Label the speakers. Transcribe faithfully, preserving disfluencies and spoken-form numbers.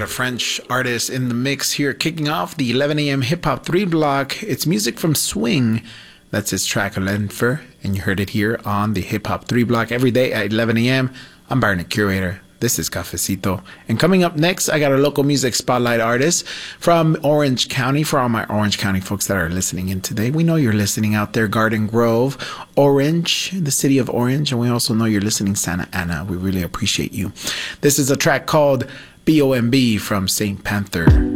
Speaker 1: a French artist in the mix here, kicking off the eleven a.m. Hip Hop three block. It's music from Swing. That's his track, Lenfer, and you heard it here on the Hip Hop three block every day at eleven a.m. I'm Barnett Curator. This is Cafecito. And coming up next, I got a local music spotlight artist from Orange County. For all my Orange County folks that are listening in today, we know you're listening out there, Garden Grove, Orange, the city of Orange, and we also know you're listening Santa Ana. We really appreciate you. This is a track called B O M B from Saint Panther.